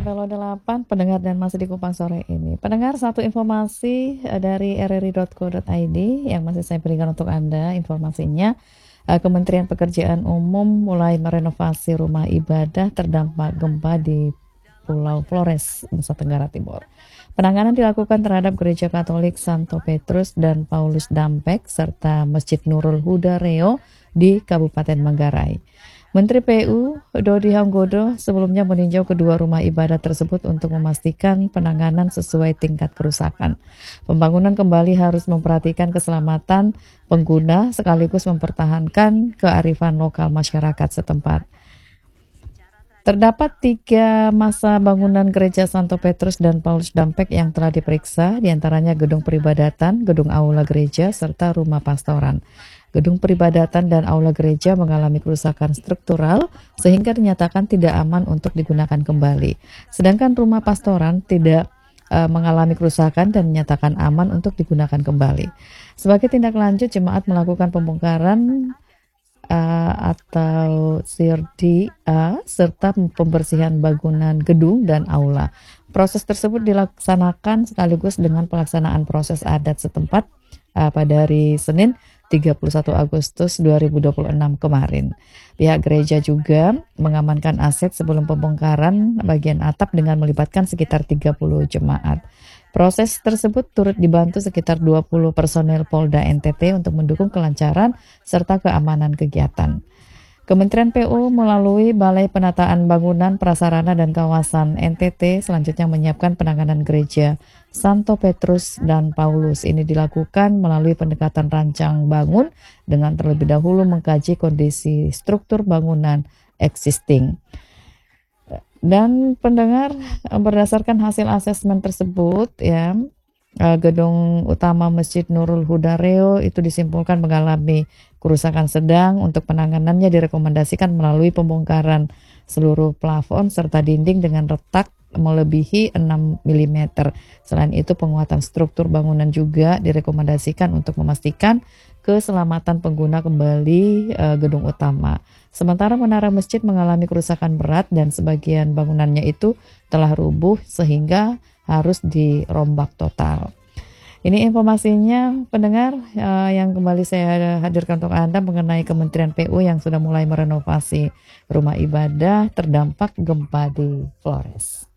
Halo 8 pendengar dan masih di Kupang sore ini. Pendengar, satu informasi dari rri.co.id yang masih saya berikan untuk Anda informasinya. Kementerian Pekerjaan Umum mulai merenovasi rumah ibadah terdampak gempa di Pulau Flores, Nusa Tenggara Timur. Penanganan dilakukan terhadap Gereja Katolik Santo Petrus dan Paulus Dampek serta Masjid Nurul Huda Reo di Kabupaten Manggarai. Menteri PU Dodi Hanggodo sebelumnya meninjau kedua rumah ibadah tersebut untuk memastikan penanganan sesuai tingkat kerusakan. Pembangunan kembali harus memperhatikan keselamatan pengguna sekaligus mempertahankan kearifan lokal masyarakat setempat. Terdapat 3 masa bangunan Gereja Santo Petrus dan Paulus Dampek yang telah diperiksa, diantaranya gedung peribadatan, gedung aula gereja, serta rumah pastoran. Gedung peribadatan dan aula gereja mengalami kerusakan struktural sehingga dinyatakan tidak aman untuk digunakan kembali. Sedangkan rumah pastoran tidak mengalami kerusakan dan dinyatakan aman untuk digunakan kembali. Sebagai tindak lanjut, jemaat melakukan pembongkaran atau CRDA serta pembersihan bangunan gedung dan aula. Proses tersebut dilaksanakan sekaligus dengan pelaksanaan proses adat setempat pada hari Senin 31 Agustus 2026 kemarin. Pihak gereja juga mengamankan aset sebelum pembongkaran bagian atap dengan melibatkan sekitar 30 jemaat. Proses tersebut turut dibantu sekitar 20 personel Polda NTT untuk mendukung kelancaran serta keamanan kegiatan. Kementerian PU melalui Balai Penataan Bangunan, Prasarana dan Kawasan NTT selanjutnya menyiapkan penanganan gereja Santo Petrus dan Paulus. Ini dilakukan melalui pendekatan rancang bangun dengan terlebih dahulu mengkaji kondisi struktur bangunan existing. Dan pendengar, berdasarkan hasil asesmen tersebut ya, gedung utama Masjid Nurul Huda Reo itu disimpulkan mengalami kerusakan sedang. Untuk penanganannya direkomendasikan melalui pembongkaran seluruh plafon serta dinding dengan retak melebihi 6 mm. Selain itu, penguatan struktur bangunan juga direkomendasikan untuk memastikan keselamatan pengguna kembali gedung utama. Sementara menara masjid mengalami kerusakan berat dan sebagian bangunannya itu telah rubuh sehingga harus dirombak total. Ini informasinya pendengar yang kembali saya hadirkan untuk Anda mengenai Kementerian PU yang sudah mulai merenovasi rumah ibadah terdampak gempa di Flores.